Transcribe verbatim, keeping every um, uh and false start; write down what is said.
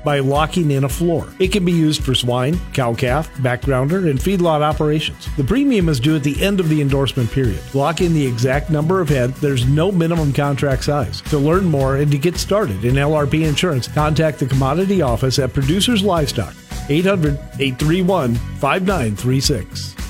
by locking in a floor. It can be used for swine, cow-calf, backgrounder, and feedlot operations. The premium is due at the end of the endorsement period. Lock in the exact number of head. There's no minimum contract size. To learn more and to get started in L R P insurance, contact the commodity office at Producers Livestock, eight hundred, eight three one, five nine three six.